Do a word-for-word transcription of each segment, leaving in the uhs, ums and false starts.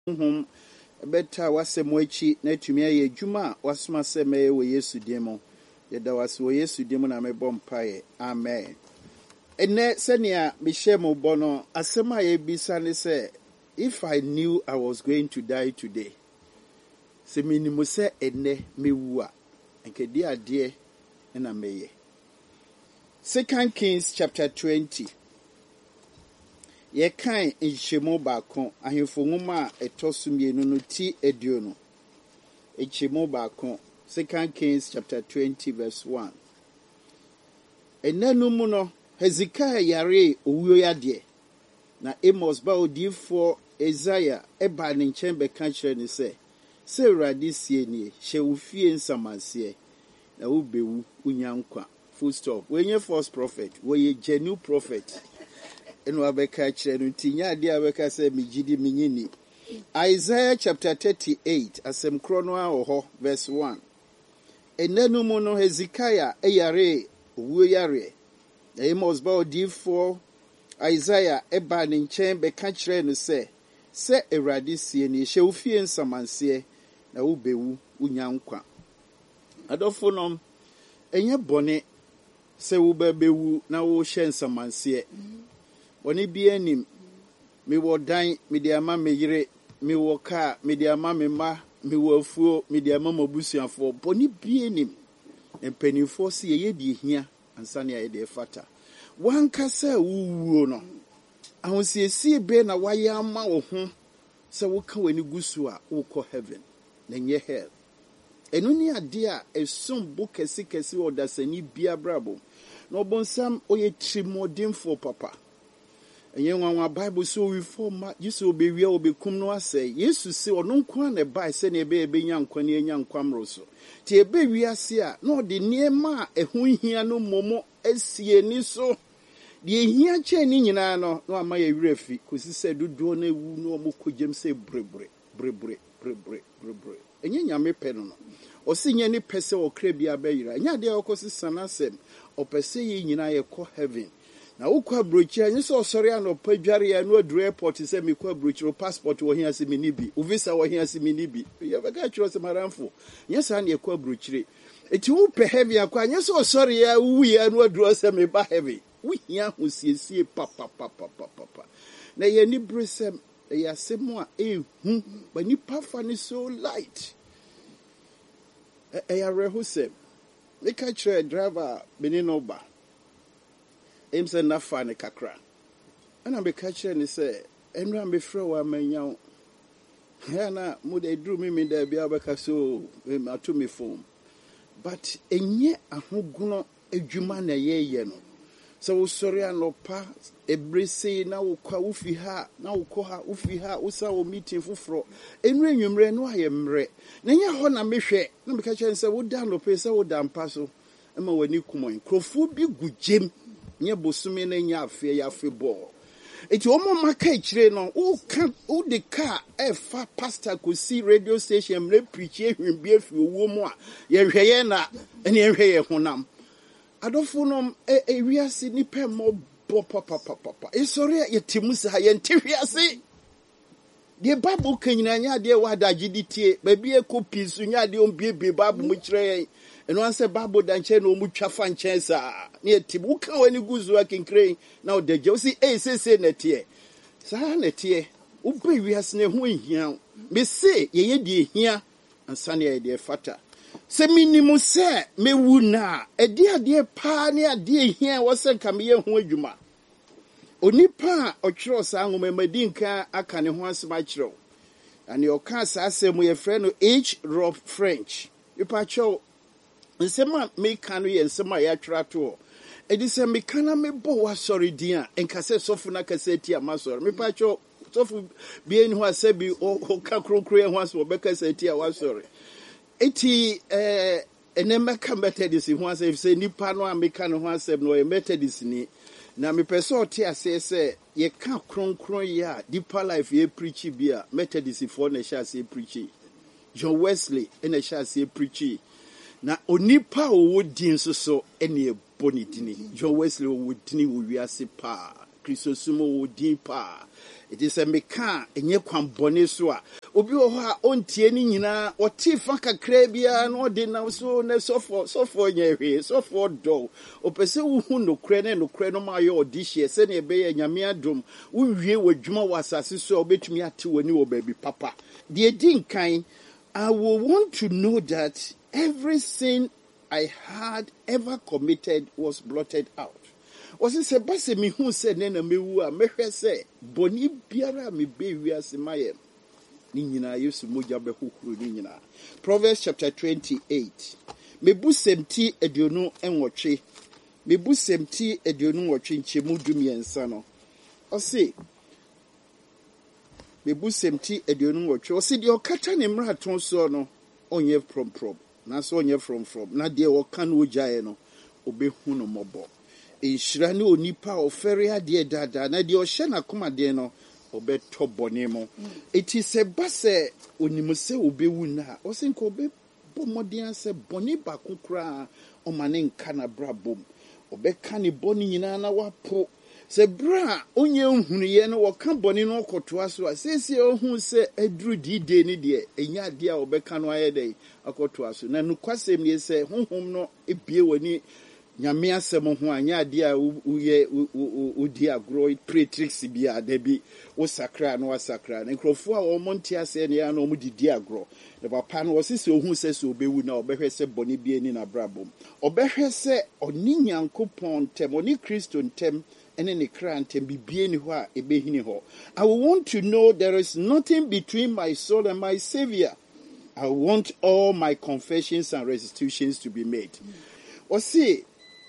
hum beta wasemwechi na tumi aye adwuma wasoma seme we Yesu demo yeda wase we Yesu demo na mebɔ mpae amen. Ene senia mihye bono asema ye bisa ne se if I knew I was going to die today se minimu se ene mewu a nkedi ade na meye. Second Kings chapter twenty. Ye kan enhyemo baako ahemfo nwoma a etosumienu no ti eduonu. Enhyemo baako Second Kings chapter twenty verse one. Enanu mu no Hezekiah yare owuo yade na Amos ba odifo Isaiah eba ne nkyɛn bɛka kyerɛ ne sɛ sɛ Awurade sie nie hyɛ wo fie nsamanseɛ na wo bewu unya nkwa. Full stop. When you false prophet, when you genuine prophet, and we abeka kyerɛ no tinya de abeka sɛ migidi minyini. Isaiah chapter thirty-eight asem krono a oho verse one. Enanu mu no Hezekiah eyare owuo yare. Na Amos ba odifo Isaiah eba ne nkyɛn bɛka kyerɛ no sɛ sɛ Awurade sie ne hyɛ wo fie nsamanseɛ na wo bewu unya nkwa. Adofo nom enye bone se wo bewu na wo hye nsamanseɛ. Bone bi anim me wo dan me de ama me yire me wo ka me de ama me ma me wo afuo me de ama mabusuafo. Bone bi anim empanifo se ye de hia ansa ne ye de fata. Wanka se wuwuo no ahosiesie be na waye ama wo ho se wo ka wani gusu a wo kɔ heaven na nye hell. Enu ni ade a esum bo kesi kesi odasani bia brabo no bonsam oye trimodinfo papa. Enye nwanwa Bible so we forma Yesu obewia obekum no asɛ Yesu se ɔno nko na bai sɛ na ebe ebe nya nkwa ne nya nkwamro so ti ebe wiase a na ɔde niema a ɛho hia no momo asie ni so de hia kyɛ ni nyinaa no na ama ya wura fi kosi sɛ dodo na ewu no ɔmo kɔgyem sɛ brebre brebre brebre brebre enye nyame pɛ no no osi nye ni pese okra bia bayira nya de okosi sanasem opese yi nyina ye kɔ heaven na ukwa brochi anyi so osori an opadware ya no adru airport se me kwa brochi ro passport wo hia se me ni bi o visa wo hia se me ni bi ye beka chiro se maramfo nya sa na ye kwa brochire eti wo pe heaven akwa anyi so osori ya wu ya no adru se me ba heaven wo hia ho siesie papa papa papa na ye ni bresem ya semo a ehu ba ni pafa ni so light. Eya rehusem nika chere driver benino ba emse na fa ne kakra ana be ka chere ni se enra me frɛ wa manya ya na mu de dru mi mi da bia beka so ato me phone but enye ahoguno adwuma na ye ye no so wo sori anopa ebrese na wo kwa wo fi ha na wo kɔ ha wo fi ha wo sa wo meeting foforo enu enwumre no ayemre na nya ho na mehwɛ na me ka kyerɛ sɛ wo da no pe sɛ wo da mpa so ma wani kumon krofo bi gugjem nya bosome na nya afi ya afi bo eti o mo maka kyire no wo ka wo de ka e fa pastor ko si radio station mre preach ehwin bi afi owo mu a ye hwɛ ye na ene ye hwɛ ye honam adofo nom e wiase ni pe mo bo papa papa e sori ye timu sa ye nte wiase de Bible kanyina nya de wa da giditie ba bi e copy su nya de on biebe Bible mu kire eno an se Bible da nche na o mu twafa nche sa na timu ka wani guzu akinkre na o daje o si e se se na tie sa na tie o be wiase na ho hia me se ye ye de hia ansa na ye de fata se minimu se mewu na edi ade pa ne ade hia wo se nka me ye ho adwuma onipa otwero sa nwoma madinka aka ne ho asema kyerɛw ani oka sa asemu ye frɛ no H. Rob French ipa kyerɛw nsema me ka no ye nsema ya twera to edi se me kana me bo wa sorry dia enka se sofu na kasa ti ama sorry me pa kyerɛw sofu bie ni ho asabi o ka krokro ye ho aso beka sa ti a wa sorry eti eh enema ka methodist ho asɛ se nipa no a me ka no ho asɛm no ye methodist ni na me person oti ase se ye ka kronkron ya deeper life ye preach bia methodist for na sha se preach John Wesley na sha se preach na onipa o wodin so so ene e bonidini John Wesley o wodini wo wiase pa Kristosumo wo din pa. It is a meka enye kwan bone so a obi wo ho a ontie ni nyina o ti fa kakra bia na odi na so na so for so for nya hwe so for do opese wo hu no kre na no kre no ma ye odi hye se na ebe ye nyame adom wo wie wadwuma wasase so obetumi ate woni wo baby papa de din kan. I will want to know that every sin I had ever committed was blotted out. Was it sebase mi hu se ne na mewu a mehwe se boni biara me be wiase maye ni nyina Yesu moja be hokuru ni nyina. Proverbs chapter twenty-eight. Mebu semti aduonu enwotwe. Mebu semti aduonu nwotwe nchemu dumiensa no. Ose mebu semti aduonu nwotwe. Ose de okata ne mraton so no onye from from. Na so onye from from. Na de oka no ojae no obehu no mobo. Inshira ne onipa ofere ade dada na de ohye na koma de no obeto bone mo. It is a base onimse obewu na osinko obe bomodian se bone bako kra o mane nka na brabom obeka ne bone nyina na wapo se bra onye nhunu ye no woka bone no okotoa so a sesi ohun se aduru dide ni de enya ade a obeka no ayede akotoa so na nukwasem ye se honhom no ebie wani nyame asem ho anya ade a uye udi agro pretrix bia da bi wo sakra no wasakra na nkrofo a wo monte ase ne ya no mu didi agro ne papa no wo sese ohun se se obewu na obehwe se bone bi ani na brabom obehwe se oni nyankopon tem oni Kristo ntem ene ne kra ntem bibie ni ho a ebehini ho. I want to know there is nothing between my soul and my Savior. I want all my confessions and restitutions to be made. O see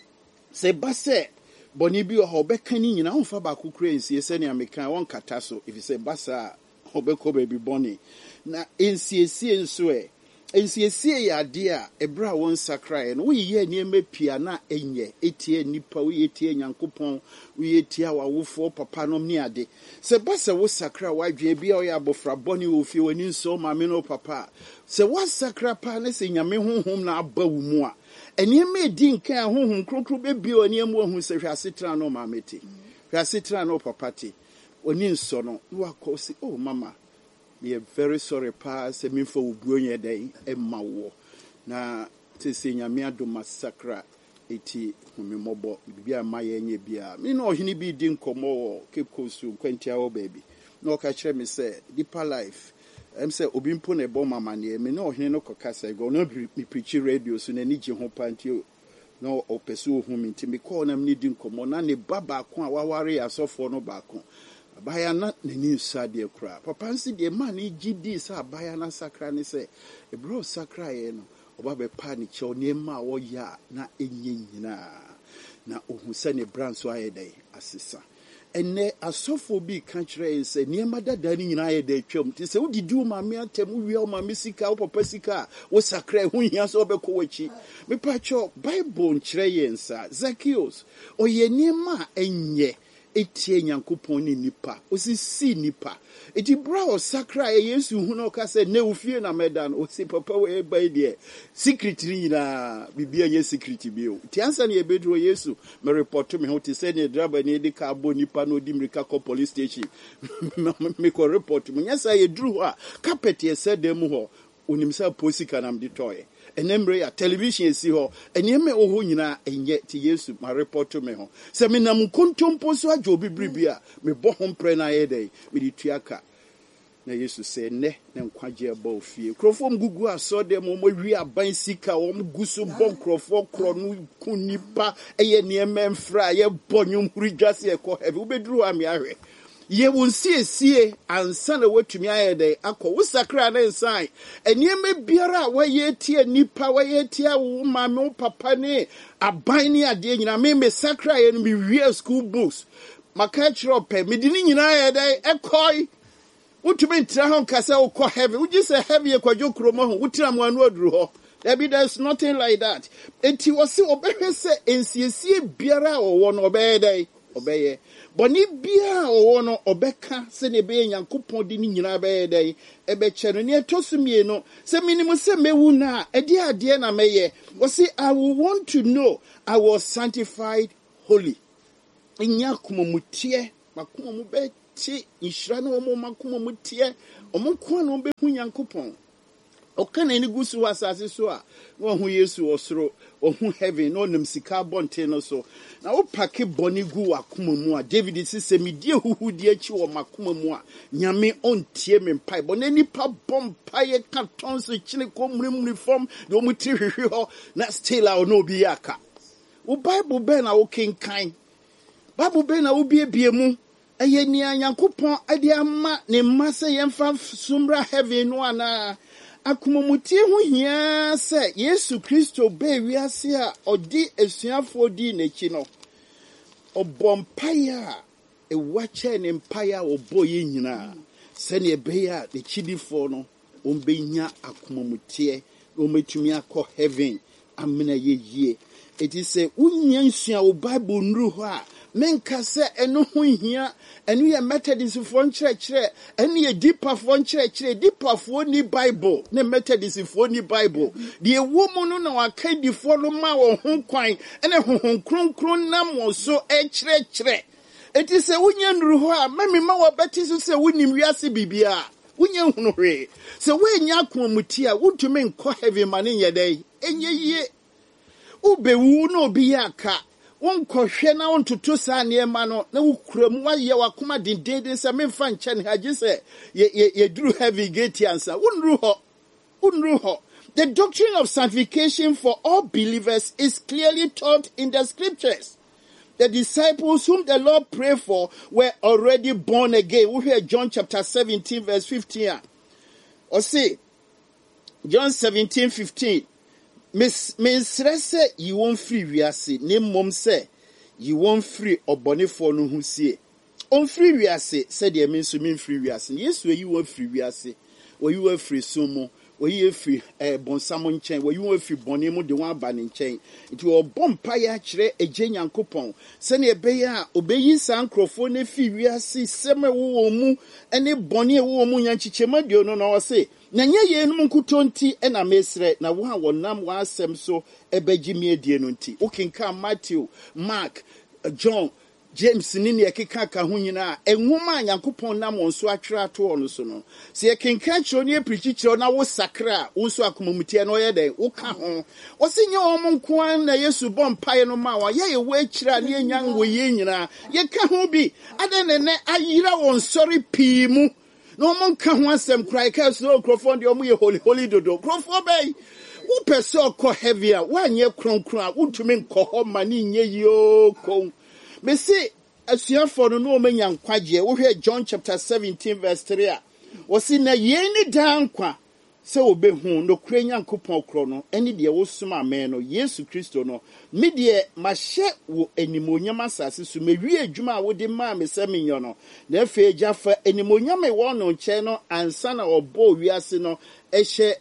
se base boni bi o beka ni nyina onfa ba kokura ensie se ne ameka won kata so if se basa obeko baby boni na ensiesie nso e ensiesie ya de a ebra won sakra no we ye niema pia na enye etie nipa we etie nyankopon we etie awofo papa no ne ade se basa wo sakra wadwe bia o ya bofra boni wo fie wani nso ma me no papa se wa sakra pa ne se nyame honhom na aba wo mu a eni me di nkan honhom krokro be bi oni mu ohun se hwasetra no mameti hwasetra no papati oni nso no wa ko si oh mama we are very sorry pa se mi fo obuo nye den e ma wo na te se nyame ado masakra eti humimobo bibia ma ye nye bia me no ohini bi di nkomo Cape Coast kwantia wo baby no ka kire me say deeper life em say obi mpo na ebo mama ne me no ohini no kokasa go no mi preach radio so na ni je ho pantio no opeso hu mi nti me call na me di nkomo na ne baba ko a waware asofo no ba ko abaya na nani nsade kura papa nsi de man gidi sa abaya na sakra ne se e bro sakra ye no oba be pa ni che oni ma wo ya na enye nyina na ohun se ne branso ayedai asesa ene asofo bi ka kire nse niema dada ni nyina ayedai twam ti se udidi o ma me atem wi o ma me sika o papa sika wo sakra hu hia so obekọ wachi me pa cho bible nkire ye nsa Zacchaeus o ye niema enye etie nyankopon ni nipa osisi nipa eti bra o sakra e Yesu hu no ka se ne ufie na medan o si papa we bai de secret ni na bibia ye secret bi o ti ansa ne ebedro Yesu me report me ho ti se ne driver ne de ka bo nipa no di mrika ko police station me ko report me nyasa ye dru a carpet ye se dem ho onimsa posika nam de toy enemre ya television esi ho eneme oho nyina enye ti Yesu ma report me ho se me nam kontompo so ajo bibribi a me bo ho mpre na ye dai me di tuaka na Yesu se ne ne nkwaje ba ofie krofo mgugu aso de mo wi aban sika wo mgusu bon krofo kro no kunipa eye ne memfra ye bonwum hurigwase e ko heavy ubeduru ami ahwe ye wonsie sie ansa na watumi ayede akọ wosakra na nsan enieme biara waye tie nipa waye tie wo mame wo papa ne aban ne ade nyina me me sakra ye no me wie school books maka chiro pe me di nyina ayede ekoi utumi ntra ho kasa wo kọ heavy uji se heavy e kwadwo kromo ho utira mo anu aduru ho there be there's nothing like that enti wose obehwe se ensiesie biara wo no obeyede obeye boni bia owo no obeka se ne be nyankopon di ni nyina be dai ebe chere ne etosumie no se minimum se mewu na ade ade na meye wo say I will want to know I was sanctified holy enya kuma mutie makuma mu beti inhyira no mo makuma mutie omo kwa no be hu Nyankopɔn oka na ni gusu wa asase so a wo hu Yesu osoro wo hu heaven no nam sika bonte no so na wo pake boni gu wakoma mu a David sise medie huhu die chi wo makoma mu a nyame ontie me mpai bo na nipa bompaye ka tonso chine ko mrimri form de wo mutiri hwehwe ho na still a no obi yaka wo Bible be na wo kenkan Bible be na wo biebie mu eye ni Nyankopɔn ade ama ne mase yemfa sumra heaven no ana akumumutie ho hia se Yesu Kristo be wiase a odi esuafo di n'echi no obompaya e wache ne mpaya oboye nyina se ne be ya de chidifo no ombenya akumumutie ometumi akɔ heaven amena yeye eti se unya nsua o Bible nru ho a menka se eno ho hia eno ye Methodist fo nkyerɛkyerɛ eno ye deeper fo nkyerɛkyerɛ deeper fo ni Bible ne Methodist fo ni Bible de ewo mu no na waka di fo no ma wo ho kwan ene honhon kronkron nam wo so ɛkyerɛkyerɛ eti se unya nru ho a mami ma wo beti so se wonim wiase bibia unya hunu hwe se we nya akomuti a wontumi nkɔ heaven ma ne yɛdɛ enye yie ubewu no obi aka wonkɔhwɛ na wontoto saa nneɛma no na wokuramu wayɛ wakoma dendenden sɛ memfa nkyɛ ne hagye sɛ yɛduru heavy gate ansa wonru hɔ wonru hɔ. The doctrine of sanctification for all believers is clearly taught in the scriptures. The disciples whom the Lord prayed for were already born again. We hear John chapter seventeen verse fifteen. Or say, John seventeen fifteen. Miss Miss Rese, you won't free wiase. Name mom say, you won't free obone for no who see. On free wiase, said the means to mean free wiase. Yes, where you were free wiase, where you were free sumo, where you were free a bon salmon chain, where you were free bonemo de one banning chain. It will bomb paya chere a jenyan coupon. Send a beya, obey san crofone free wiase, seme womu, and a bonnie womu yanchichema dio no say. Na nye ye no nkutonti e na mesre na wo ha wonam wa asem so ebegimi adie no nti okenka Matthew, Mark, John, James ni ne ekeka ka ho nyina enwoma Nyankopon nam wonso atwere ato ono so no se ekenka kiro ne eprichichiro na wo sakra wo so akomamutie no ye den wo ka ho wo se nye wo nko an na Yesu bompae no ma wa ye ye wo akira ne enyan wo ye nyina ye ka ho bi ade ne ne ayira won sori pii mu no mon ka ho asem krai ka so krofon de omo ye holy holy dodo krofo bay wo pese ko heavy a wa nye kronkron a wontumi nkɔ hɔ ma ne nye yo ko me say asuafo no no manya nkwaje wo hwɛ John chapter seventeen verse three a wo si na ye ni dan kwa se obehu no kura Nyankopɔn kro no eni de wo soma amen no Yesu Kristo no me de mahye wo animonyam asase so mewie adwuma a wo de ma me se menyo no na efe gyafa animonyam e wo no nche no ansa na obo wiase no ehye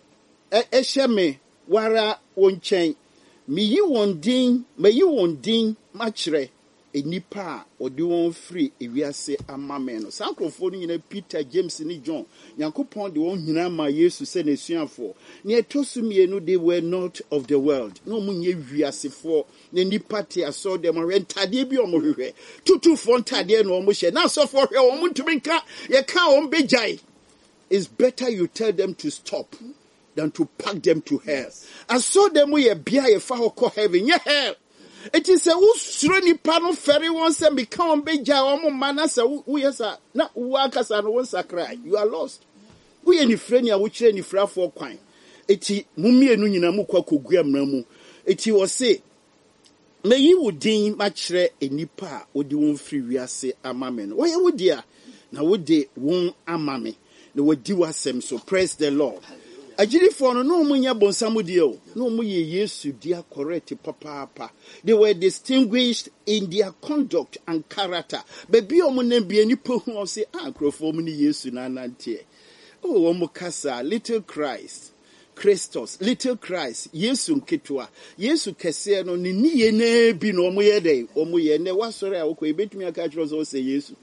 ehye me wara wo nchen me yi won din me yi won din machre enipa odi won free ewiase amame no sankrofo no nyina Peter, James ni John Nyankopɔn de won nyina ma Yesu se na suafo ne etosumie no they were not of the world no munye wiasefo ne nipa te aso dem rentade bi omohwehwe tutu fo ntade no omohye na so fo hwe omo ntumi nka ye ka on bejai. It's better you tell them to stop than to pack them to hell. I saw them we bia ye fa hokɔ heaven ye hell. It is a usro ni pano ferry one say become beja omo mana say we yesa na waka sa no won sakra you are lost. We any friend ya wo kire ni frafo kwan. Eti mumienu nyina mu kwa kogu amra mu. Eti wo say me yi wudin ma kire enipa odi won free wiase amame no. Wo ye wudi a na wodi won amame. No wodi wasem so praise the Lord. Ajiri for no no munya bonsamudi o no mu ye Yesu dia correct papa. They were distinguished in their conduct and character. Baby omo na bia ni po hu say ah krofo mu ni Yesu na nante. Oh omo kasa little Christ. Christos little Christ Yesu nketwa Yesu kese no ni niye na bi no omo ye den omo ye ne wasore a wokɔ ebetumi aka kyerɛ so say Yesu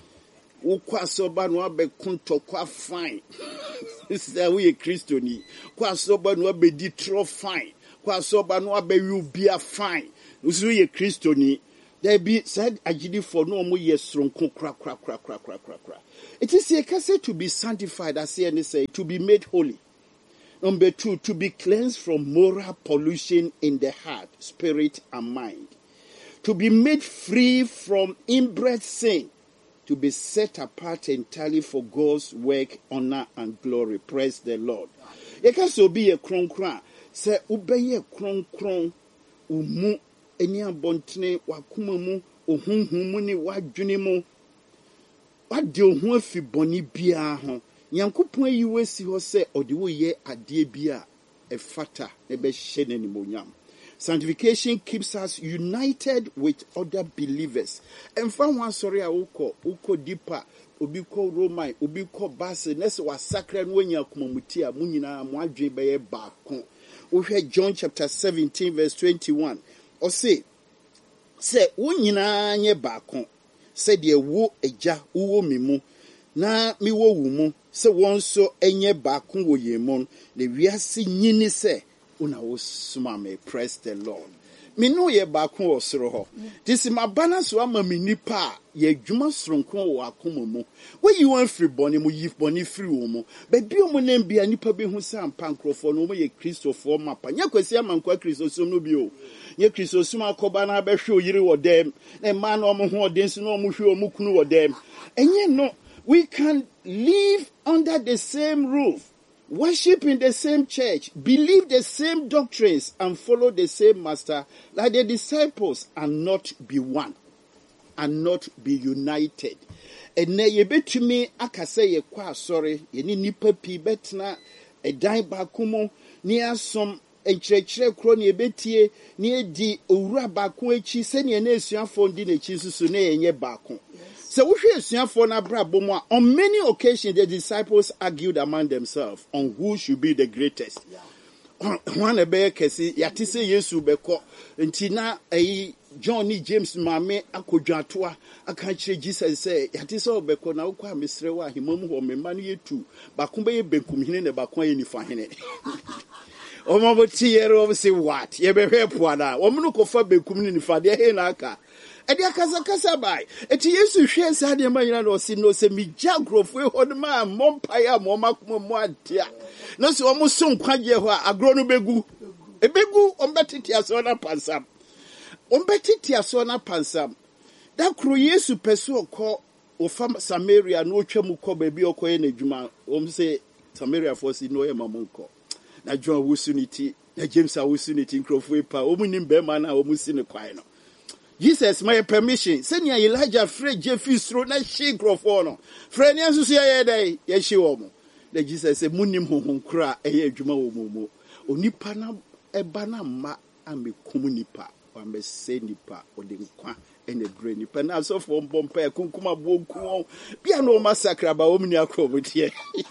ukwasoba no abekunto kwa fine sister we Christoni kwasoba no abedi tro fine kwasoba no abeyu bia fine usu ye Christoni. there be said agidi for no more yes stronko cra cra cra cra cra cra cra. It is a case to be sanctified, as he say, to be made holy. Number two, to be cleansed from moral pollution in the heart, spirit, and mind. To be made free from inbred sin. To be set apart entirely for God's work, honor, and glory. Praise the Lord. You can so be a kron kron. Say, obey a kron kron. Umu, eni abontene, wakuma mu, ohunhumu ni wadwene mu. Wade ohu afi boni bia ho. Nyankopon yi wesi ho se ode wo ye ade bia e fata ne be hye n'animonyam. Sanctification keeps us united with other believers. And from one sorry, I uko, uko deeper, ubiko Roman, ubiko Basi, nese wa sakra nwenya kumamutia, munina mwadwe beye bakon. We heard John chapter seventeen, verse twenty-one. Or say, say, unyina nye bakon. Say, de wo eja, uwo mimu. Na miwo wumu. Se wonso enye bakon wo yemon. Le wiasi nyini se. Una osumame, praise the Lord. Me no ye bakon osoro ho. This is my balance wa ma me nipa ye dwuma sronkon wo akoma mu. We you wan free boni mu yif boni free wo mu. Ba bi o mu na bia nipa be hu sam pankrofo no mo ye Christopher mapa. Nya kwasi amankwa Christosum no bi o. Ye Christosum akoba na be hwe oyire wo dem. Na ma na omo ho odensu na omo hwe omo kunu wo dem. Enye no, we can live under the same roof. Worship in the same church, believe the same doctrines, and follow the same master, like the disciples, and not be one, and not be united. And now you bet to me, I can say you quite sorry, you need nipa pi betna, a dime bakumo, near some a church crony betie, near the ura bakuechi, send your nation for dinner Jesus in your bakun. So we hear for on many occasions the disciples argued among themselves on who should be the greatest. One a bear kesi yatise Yesu beko ntina eh Johnny James mame akodwatua aka kire Jesus say yatise obeko na ukwa misrewa himamu ho memanu yetu bakumba ye benkum hine ne bakwa ye nifa hine. Omo boti yero obse what ye be hwepo ana omunu kofa benkum ni nifa de he na aka. Edi akasa kasa bai. Eti Yesu hwe sa de ma nyina no si no se mi jagrofo e hod ma mompa ya mo makoma mo adia. No se omo so nkwaje ho agro no begu. E begu ombetiti aso na pansam. Ombetiti aso na pansam. Da kro Yesu peso okọ ofa Samaria no twam kọ ba bi okọ na djuma. Om se Samaria for si no e mamonko. Na John wusuniti, na James wusuniti nkrofo e pa. Omu nimbe ma na omu si ne kwai no. Jesus, my permission. Send ya Elijah Fred Jeffy Stro na she microphone. Friend yansu si ya day, ye she womo. The Jesus said, Munim hon kra, a ye juma womo. Onipa na ebana ma ame komunipa, or me say nipa, or the qua, and the brain nipa. Now, so for bompe, kunkuma bonku, piano massacre about omnia crowd here.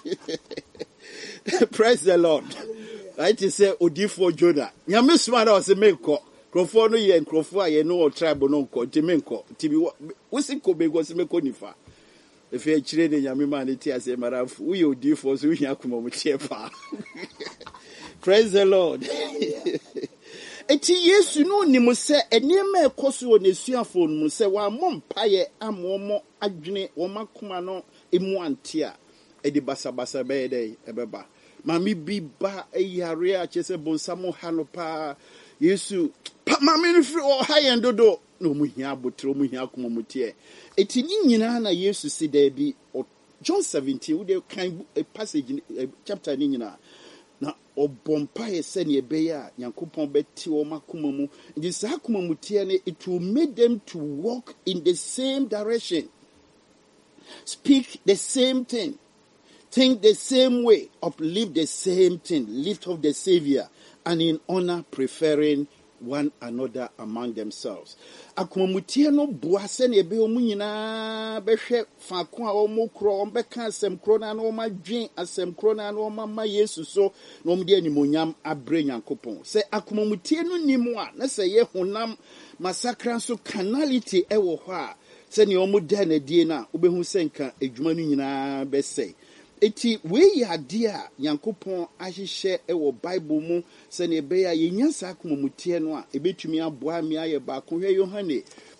Praise the Lord. I just say, Odifo Jonah. Yamis man was a meko. Crofo no ye crofo ye no tribe no ko timenko tibi wosi ko be go se meko nifa e fe chire de nyame ma ne ti ase marafu we odifo so hia kuma mu tie pa. Praise the Lord. Eti Yesu no ni mo se enema ekoso ne suafo no se wa mompa ye amomo adwene wo makoma no emu ante a e di basa basa be dey e beba mami bi ba e yare a chese bonsamo hanopa Yesu pa mami no firi o ha yen dodo no mu hia abotro mu hia akoma mutie eti nyina na Yesu si da bi John seventeen we dey kan a passage a chapter ni nyina na obompa ye se ne be ya Yankopon beti o makoma mu ndi sa akoma mutie ne it will make them to walk in the same direction, speak the same thing, think the same way, uplift the same thing, lift up the Savior, and in honor preferring one another among themselves. Akomutie no boase na ebe omu nyina behwe faako a omu kro ombeka asem kro na no madwen asem kro na no mama Yesu so na omde animonyam abre Nyankopon. Se akomutie no nimu a na se ye honam masakra so carnality ewo ho a se ne omu da na die na obehu senka adwuma no nyina bese. Eti we ya dia Nyankopon ahihye ewo Bible mu se ne be ya yenya sa akomutie no a ebetumi aboa me aye ba ko hwe Yohane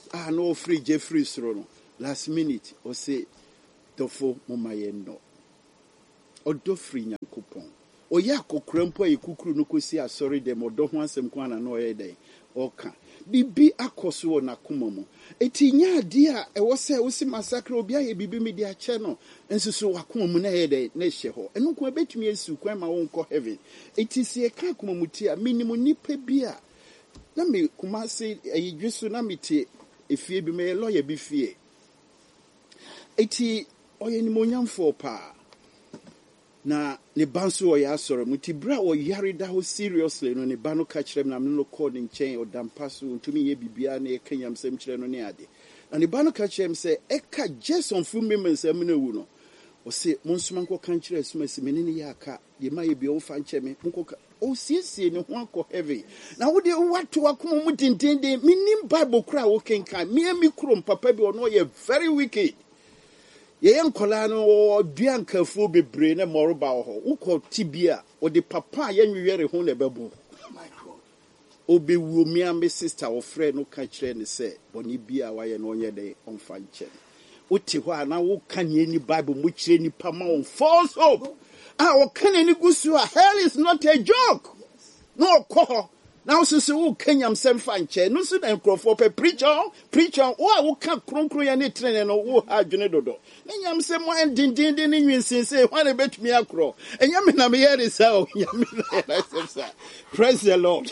ah no free Jeffrey Srono. Last minute, or say, Dofo Momayeno. Or Dofri Yankupon. Or Yako Krempo, a cuckoo no could see a sorry them or don't want some quan and no day. Or can. Bibi akoso na kumomo. Eti nya dia e wo se wo si massacre obi aye bibi media channel enso so wakomo na hede na hye ho. Eno ko betumi asu kwan ma won ko heaven. Eti se ka kumomo ti a minimum nipa bi a na me kuma se ayidweso na mete efie bi me lawyer bi fie. Eti oye ni monyamfo pa. Na ne banso o ya soro muti bra o yare da ho seriously no ne ba no ka kire na me no call ne nchen o dampaso ntumi ye bibia na e kanyam sem kire no ne ade na ne ba no ka kire se e ka Jason fu memens am na wu no o se monsoma nko kan kire asuma se menene ya aka de ma ye bi o fa nche me nko o siesie ne ho akọ heavy na wo de wato akoma mu dindindin minim Bible kura wo kenkan me mi krom papa bi ono ye very wicked. Ye nkola no duan kafu bebre na moroba ho ukọ tibia o de papa ye nwere ho na bebo my god obewu mi am sister o frɛ no ka kire ne sɛ boni bia wa ye no onye de onfa nche uti ho ana wo kan ye ni Bible mu kire ni pa ma on false hope ah o kan ni gusu a hell is not a joke no ko now since wo kanyam sem fa nche no so na nkrofo pe preacher preacher wo wo ka kronkro ya ne trene no wo ha adwene dodo nyam sem mo endindin din ni nwinsinse ho na betumi akro enyam na me here sa o nyam na sem praise the Lord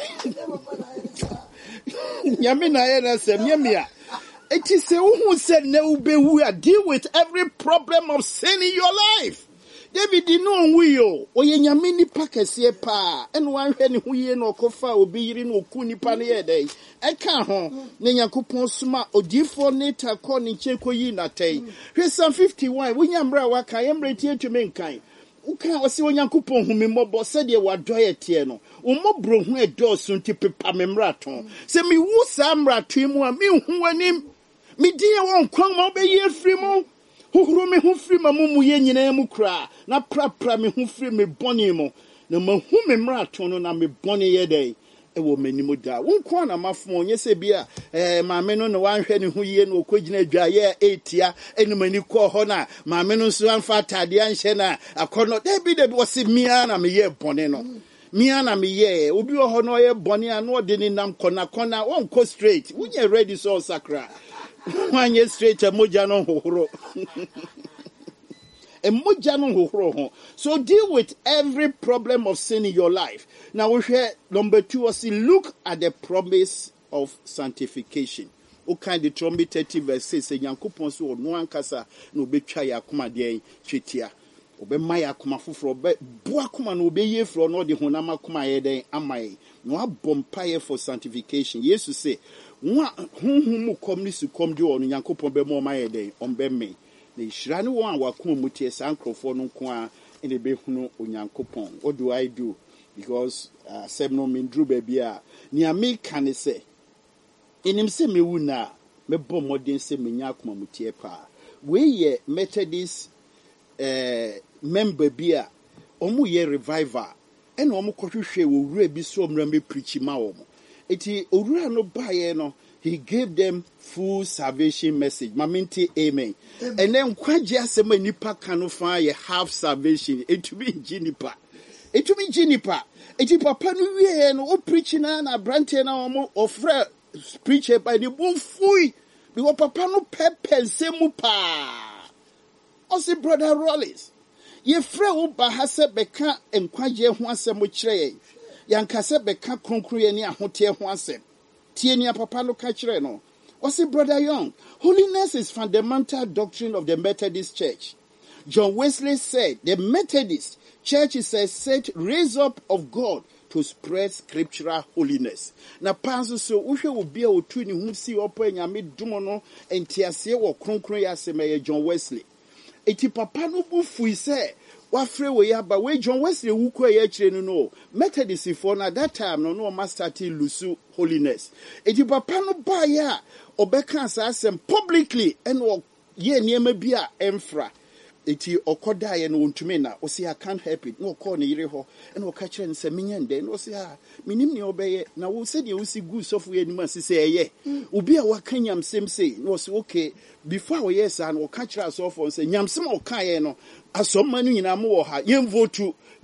nyam na here sem nyamia eti se wo hu se na ubewu a deal with every problem of sin in your life. David di no nwiyo oye nyame nipa kese pa eno wanhwe ne huye no kofa obi yiri no ku nipa ne yedai eka ho ne Yakopon suma odifo ne ta ko ne cheko yi na tai hwe Psalm fifty-one wonya mra waka yemre tie to menkan uka osi Yakopon humi mobo se de wadoye tie no umobro hu edo so nti pepa memra ton se mi wu sa mra twimu a mi hu anim mi die won kwan ma obeyi afri mu Huru me hu firi mamumu ye nyina mu kra na prapra me hu firi me boni mo na mahu me mrato no na me boni ye dai e wo manimu da wonko na mafo onye se bia eh maame no na wanhwe ne hu ye na okogina adwa ye etia enu mani ko ho na maame no so anfa tade anhye na akono da bi da bi wo se mia na me ye boni no mia na me ye obi ho no ye boni a no de ni nam kona kona wonko straight wunye ready so sakra Wanye straight a moja no hohoro. A moja no hohoro. So deal with every problem of sin in your life. Now we share number two was look at the promise of sanctification. O kind of Deuteronomy thirty verse six say Yakopon so no ankasa no betwa yakoma de twetia. Obe maya akoma foforo obe bo akoma no obe ye fro no de honam akoma ye den amaye. No abompaye for sanctification. Jesus say Wa hunhum kom ni su kom de onu Yakopon be mo maye den on be me na hira ne won awakon mu tie sankrofo no nko a ene be hunu Onyankopon. What do I do? Because uh, semno mindru be bia ni ameka ne se enim se mewu na me bom modern se menya akoma mu tie pa we ye Methodist eh member bia omu ye revival ene omu kohwehwe wo wura bi so omra me preach ma wo. Iti Urua no baye no, he gave them full salvation message. Maminti amen. Amen. And then kwaji asema nipa kanofa ye half salvation. It be jinipa. It be jinipa. Iti papa no we no o preaching na na brante na omo ofre preacher by the bon fui. Because papa no pepe semu pa. Osi brother Rollins. Ye fre wo ba hase beka enkwaje ho asemo kire yankase beka kronkro ye ni ahote ho asem tie ni papa no ka kire no o say brother Young, holiness is fundamental doctrine of the Methodist Church. John Wesley said the Methodist Church is a set raise up of God to spread scriptural holiness. Na panso so uhwe obi a otu ni hu si opo nyame dumo no entiase wo kronkro ye asem ye John Wesley. Eti papa no bu fui se wafre we yaba we John Wesley wuko ye kire no no Methodist for na that time no no ma start lusu holiness. Eti papa no ba ya obeka asem publicly and wo ye niema bia emfra eti okodaye no ntumi na o say I can't help it no call ne yire ho e no ka kire ne se menyende no say ah minim ne obeye na wo se de wo si gu sofo ye nim asese eye obi a waka nyamsem sei no say okay before we yes and o ka kire asofo say nyamsem o ka ye no asomma no nyina mo wo ha yem vote